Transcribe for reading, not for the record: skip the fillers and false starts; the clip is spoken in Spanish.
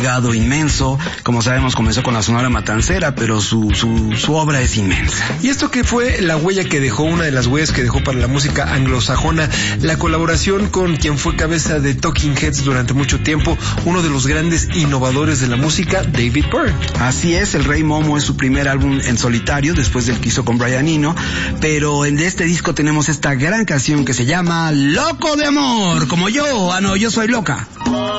legado inmenso. Como sabemos, comenzó con la Sonora Matancera, pero su obra es inmensa. ¿Y esto qué fue la huella que dejó, una de las huellas que dejó para la música anglosajona? La colaboración con quien fue cabeza de Talking Heads durante mucho tiempo, uno de los grandes innovadores de la música, David Byrne. Así es, El Rey Momo es su primer álbum en solitario, después del que hizo con Brian Eno, pero en este disco tenemos esta gran canción que se llama Loco de Amor, como yo. Ah, no, yo soy loca.